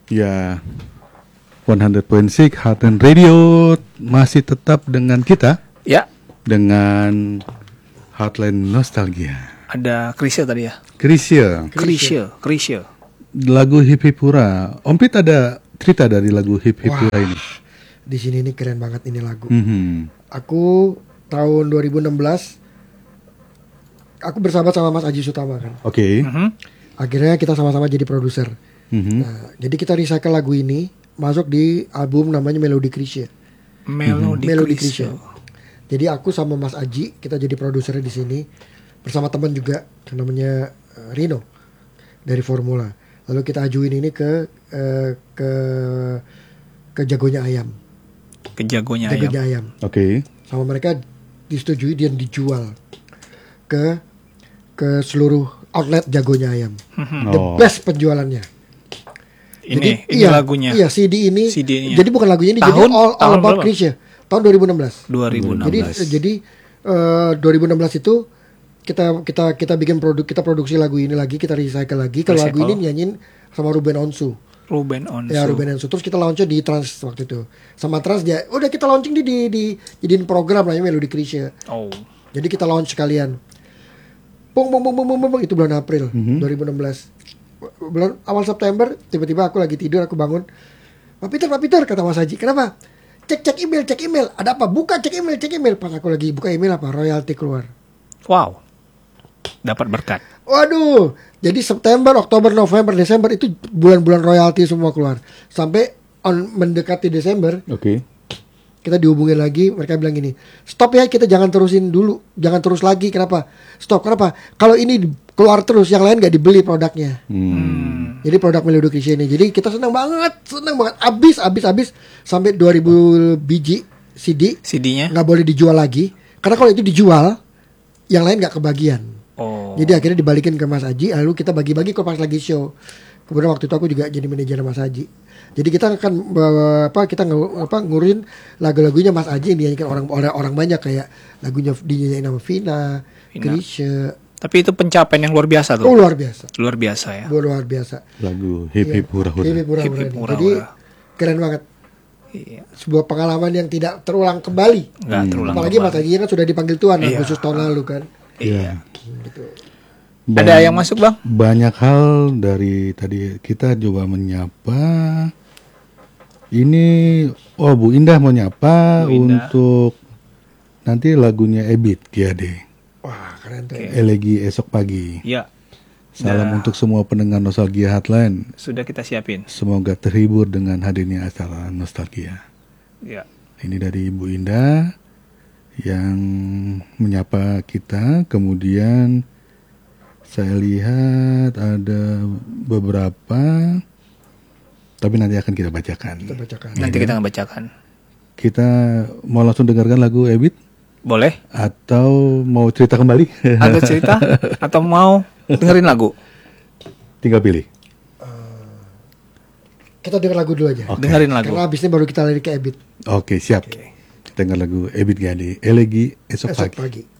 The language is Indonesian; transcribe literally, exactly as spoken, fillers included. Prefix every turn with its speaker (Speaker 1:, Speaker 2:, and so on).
Speaker 1: Ya, seratus titik enam Heartland Radio masih tetap dengan kita.
Speaker 2: Ya.
Speaker 1: Dengan Heartland Nostalgia.
Speaker 2: Ada Krisya tadi ya?
Speaker 1: Krisya.
Speaker 2: Krisya, Krisya.
Speaker 1: Lagu Hip Hip Hura. Om Pit ada cerita dari lagu Hip Hip Hura ini?
Speaker 3: Di sini ini keren banget ini lagu.
Speaker 1: Mm-hmm.
Speaker 3: Aku tahun dua ribu enam belas aku bersahabat sama Mas Aji Sutama kan.
Speaker 1: Oke. Okay.
Speaker 2: Mm-hmm.
Speaker 3: Akhirnya kita sama-sama jadi produser.
Speaker 1: Mm-hmm.
Speaker 3: Nah, jadi kita recycle lagu ini masuk di album namanya Melody Krisya.
Speaker 2: Melody,
Speaker 3: Melody
Speaker 2: Krisya.
Speaker 3: Jadi aku sama Mas Aji kita jadi produsernya di sini bersama teman juga namanya uh, Rino dari Formula. Lalu kita ajuin ini ke uh, ke ke jagonya ayam.
Speaker 2: Ke jagonya,
Speaker 3: jagonya
Speaker 2: ayam.
Speaker 3: ayam.
Speaker 1: Oke. Okay.
Speaker 3: Sama mereka disetujui dan dijual ke ke seluruh outlet jagonya ayam.
Speaker 2: Oh.
Speaker 3: The best penjualannya.
Speaker 2: Ini,
Speaker 3: jadi,
Speaker 2: ini
Speaker 3: iya,
Speaker 2: lagunya.
Speaker 3: Iya, C D ini.
Speaker 2: C D-nya.
Speaker 3: Jadi bukan lagunya ini,
Speaker 2: tahun,
Speaker 3: jadi All, all
Speaker 2: tahun
Speaker 3: About
Speaker 2: berapa?
Speaker 3: Krisya. Tahun dua ribu enam belas.
Speaker 2: dua ribu enam belas.
Speaker 3: Jadi jadi uh, dua ribu enam belas itu kita kita kita bikin produk, kita produksi lagu ini lagi, kita recycle lagi. Kalau lagu ini nyanyiin sama Ruben Onsu.
Speaker 2: Ruben Onsu.
Speaker 3: Ya, Ruben Onsu. Terus kita launchnya di Trans waktu itu. Sama Trans dia, udah kita launching di di, di jadiin program namanya Melody Krisya.
Speaker 2: Oh.
Speaker 3: Jadi kita launch sekalian. Pung pung pung pung pung, pung itu bulan April mm-hmm. dua ribu enam belas. Bulan awal September tiba-tiba aku lagi tidur, aku bangun. Pak Peter, Pak Peter, kata Mas Haji, kenapa? Cek cek email, cek email. Ada apa? Buka cek email, cek email. Pas aku lagi buka email apa? Royalti keluar.
Speaker 2: Wow. Dapat berkat.
Speaker 3: Waduh. Jadi September, Oktober, November, Desember itu bulan-bulan royalti semua keluar. Sampai on mendekati Desember.
Speaker 1: Oke. Okay.
Speaker 3: Kita dihubungin lagi, mereka bilang gini, stop ya, kita jangan terusin dulu, jangan terus lagi. Kenapa? Stop, kenapa? Kalau ini keluar terus, yang lain gak dibeli produknya. Hmm. Jadi produk Melody Krisya ini, jadi kita senang banget, senang banget, abis, abis, abis, sampai dua ribu biji C D,
Speaker 2: C D-nya
Speaker 3: nggak boleh dijual lagi, karena kalau itu dijual, yang lain gak kebagian.
Speaker 2: Oh.
Speaker 3: Jadi akhirnya dibalikin ke Mas Haji, lalu kita bagi-bagi ke pas lagi show. Kemudian waktu itu aku juga jadi manajer Mas Haji. Jadi kita akan apa kita apa ngurusin lagu-lagunya Mas Haji yang dinyanyikan orang orang orang banyak, kayak lagunya dinyanyiin sama Vina, Krisya.
Speaker 2: Tapi itu pencapaian yang luar biasa tuh.
Speaker 3: Oh, luar biasa.
Speaker 2: Luar biasa ya.
Speaker 3: Luar biasa.
Speaker 1: Lagu Hip Hip Hura Hura.
Speaker 3: Hip Hip Hura Hura. Jadi keren banget.
Speaker 2: Iya.
Speaker 3: Sebuah pengalaman yang tidak terulang kembali.
Speaker 2: Enggak hmm. terulang.
Speaker 3: Apalagi Mas Haji kan sudah dipanggil Tuan
Speaker 2: iya.
Speaker 3: Agustus tahun lalu kan.
Speaker 2: Iya.
Speaker 3: Gitu.
Speaker 1: Ban-
Speaker 2: Ada yang masuk, Bang?
Speaker 1: Banyak hal dari tadi kita coba menyapa. Ini oh Bu Indah mau nyapa Bu Indah. Untuk nanti lagunya Ebit Giade.
Speaker 3: Wah, keren tuh.
Speaker 2: Okay.
Speaker 1: Elegi esok pagi.
Speaker 2: Iya.
Speaker 1: Salam
Speaker 2: nah,
Speaker 1: untuk semua pendengar Nostalgia Heartland.
Speaker 2: Sudah kita siapin.
Speaker 1: Semoga terhibur dengan hadirnya acara Nostalgia.
Speaker 2: Iya.
Speaker 1: Ini dari Ibu Indah yang menyapa kita. Kemudian saya lihat ada beberapa, tapi nanti akan kita bacakan.
Speaker 3: Kita bacakan.
Speaker 2: Nanti
Speaker 1: ya,
Speaker 2: kita akan bacakan.
Speaker 1: Kita mau langsung dengarkan lagu Ebit?
Speaker 2: Boleh.
Speaker 1: Atau mau cerita kembali?
Speaker 2: Ada cerita? Atau mau dengerin lagu?
Speaker 1: Tinggal pilih.
Speaker 3: Uh, kita denger lagu dulu aja.
Speaker 2: Okay. Dengerin lagu.
Speaker 3: Karena abisnya baru kita lari ke Ebit.
Speaker 1: Oke, okay, siap. Okay. Kita dengar lagu Ebit Giade, Elegi esok,
Speaker 3: esok
Speaker 1: pagi.
Speaker 3: pagi.